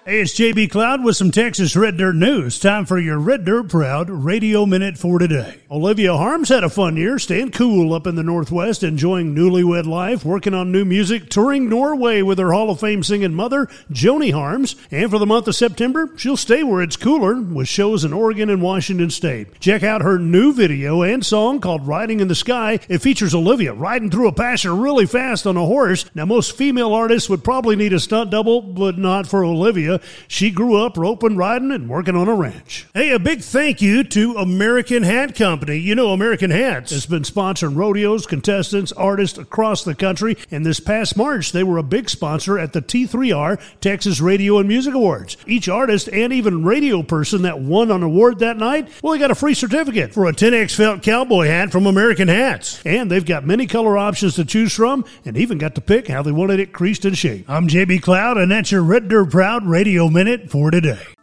Hey, it's JB Cloud with some Texas Red Dirt news. Time for your Red Dirt Proud Radio Minute for today. Olivia Harms had a fun year, staying cool up in the Northwest, enjoying newlywed life, working on new music, touring Norway with her Hall of Fame singing mother, Joni Harms. And for the month of September, she'll stay where it's cooler with shows in Oregon and Washington State. Check out her new video and song called Riding in the Sky. It features Olivia riding through a pasture really fast on a horse. Now, most female artists would probably need a stunt double, but not for Olivia. She grew up roping, riding, and working on a ranch. Hey, a big thank you to American Hat Company. You know, American Hats has been sponsoring rodeos, contestants, artists across the country, and this past March, they were a big sponsor at the T3R Texas Radio and Music Awards. Each artist and even radio person that won an award that night, well, they got a free certificate for a 10X felt cowboy hat from American Hats. And they've got many color options to choose from, and even got to pick how they wanted it creased and shaped. I'm JB Cloud, and that's your Red Dirt Proud Radio Minute for today.